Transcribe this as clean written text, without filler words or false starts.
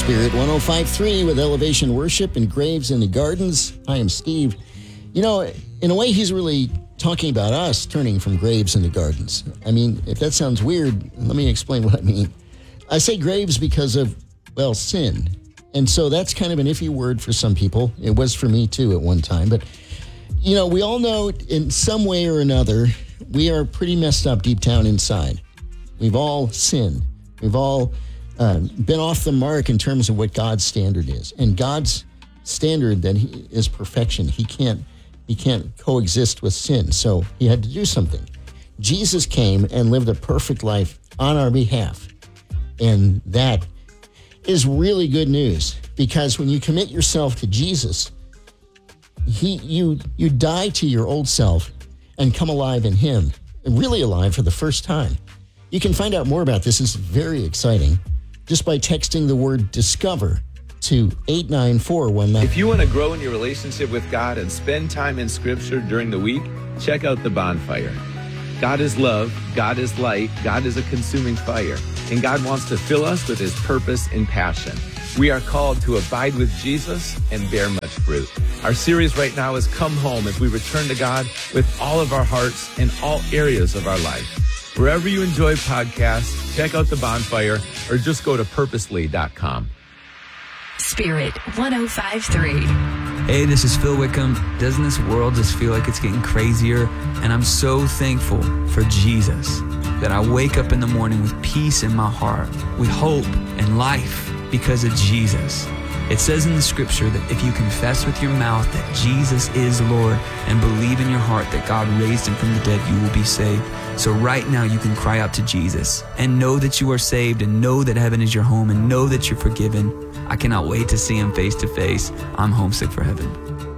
Spirit 105.3 with Elevation Worship and Graves in the Gardens. I am Steve. You know, in a way, he's really talking about us turning from graves into gardens. I mean, if that sounds weird, let me explain what I mean. I say graves because of, well, sin. And so that's kind of an iffy word for some people. It was for me, too, at one time. But, you know, we all know in some way or another, we are pretty messed up deep down inside. We've all sinned. We've all been off the mark in terms of what God's standard is. And God's standard that is perfection. He can't coexist with sin. So he had to do something. Jesus came and lived a perfect life on our behalf. And that is really good news, because when you commit yourself to Jesus, you die to your old self and come alive in him, really alive for the first time. You can find out more about this. It's very exciting just by texting the word DISCOVER to 89419. If you want to grow in your relationship with God and spend time in Scripture during the week, check out The Bonfire. God is love, God is light, God is a consuming fire, and God wants to fill us with his purpose and passion. We are called to abide with Jesus and bear much fruit. Our series right now is Come Home, as we return to God with all of our hearts in all areas of our life. Wherever you enjoy podcasts, check out The Bonfire or just go to purposely.com. Spirit 105.3. Hey, this is Phil Wickham. Doesn't this world just feel like it's getting crazier? And I'm so thankful for Jesus, that I wake up in the morning with peace in my heart, with hope and life because of Jesus. It says in the scripture that if you confess with your mouth that Jesus is Lord and believe in your heart that God raised him from the dead, you will be saved. So right now you can cry out to Jesus and know that you are saved, and know that heaven is your home, and know that you're forgiven. I cannot wait to see him face to face. I'm homesick for heaven.